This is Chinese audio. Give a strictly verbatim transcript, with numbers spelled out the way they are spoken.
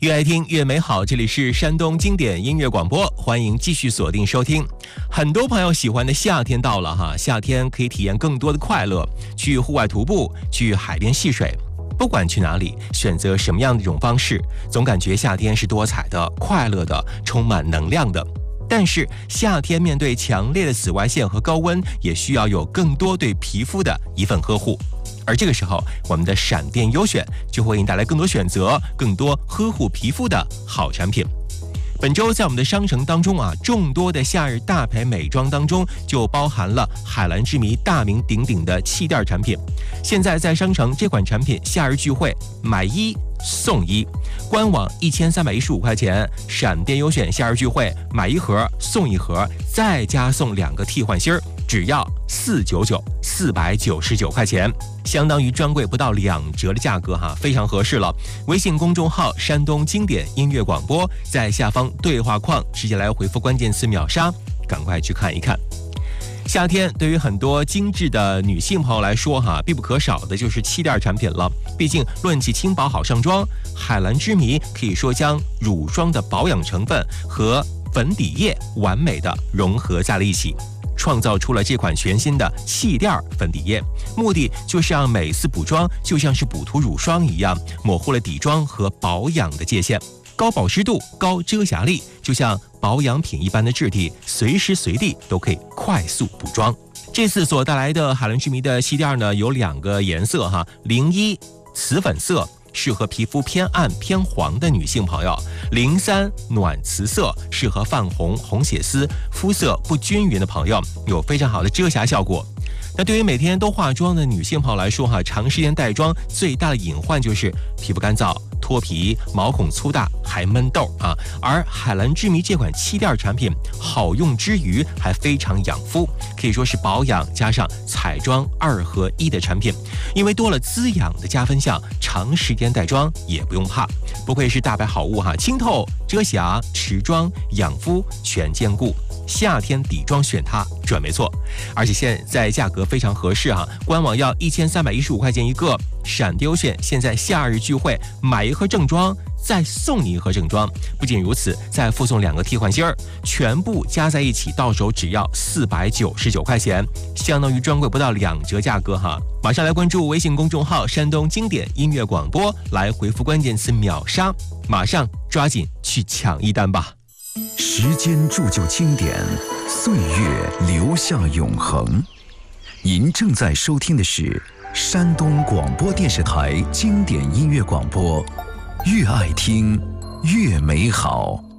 越爱听越美好，这里是山东经典音乐广播，欢迎继续锁定收听。很多朋友喜欢的夏天到了哈，夏天可以体验更多的快乐，去户外徒步，去海边戏水。不管去哪里，选择什么样的一种方式，总感觉夏天是多彩的、快乐的、充满能量的。但是夏天面对强烈的紫外线和高温，也需要有更多对皮肤的一份呵护。而这个时候，我们的闪电优选就会为你带来更多选择，更多呵护皮肤的好产品。本周在我们的商城当中啊，众多的夏日大牌美妆当中，就包含了海蓝之谜大名鼎鼎的气垫产品。现在在商城这款产品夏日聚会买一送一，官网一千三百一十五块钱，闪电优选夏日聚会买一盒送一盒，再加送两个替换芯儿，只要四百九十九，四百九十九块钱，相当于专柜不到两折的价格哈，非常合适了。微信公众号山东经典音乐广播，在下方对话框直接来回复关键词秒杀，赶快去看一看。夏天对于很多精致的女性朋友来说哈，必不可少的就是气垫产品了。毕竟论起轻薄好上妆，海蓝之谜可以说将乳霜的保养成分和粉底液完美的融合在了一起，创造出了这款全新的气垫粉底液，目的就是让每次补妆就像是补涂乳霜一样，模糊了底妆和保养的界限，高保湿度、高遮瑕力，就像保养品一般的质地，随时随地都可以快速补妆。这次所带来的海蓝之谜的气垫呢，有两个颜色哈，零一瓷粉色，适合皮肤偏暗偏黄的女性朋友；零三暖瓷色，适合泛红、红血丝、肤色不均匀的朋友，有非常好的遮瑕效果。那对于每天都化妆的女性朋友来说哈，长时间带妆最大的隐患就是皮肤干燥、脱皮、毛孔粗大，还闷痘啊。而海蓝之谜这款气垫产品好用之余还非常养肤，可以说是保养加上彩妆二合一的产品。因为多了滋养的加分项，长时间带妆也不用怕。不愧是大牌好物哈，清透、遮瑕、持妆、养肤全兼顾。夏天底妆选它准没错，而且现在价格非常合适啊，官网要一千三百一十五块钱一个，闪电优选现在夏日聚会买一盒正装再送你一盒正装，不仅如此，再附送两个替换芯儿，全部加在一起到手只要四百九十九块钱，相当于专柜不到两折价格哈。马上来关注微信公众号山东经典音乐广播，来回复关键词秒杀，马上抓紧去抢一单吧。 时间铸就经典，岁月留下永恒。您正在收听的是山东广播电视台经典音乐广播，越爱听越美好。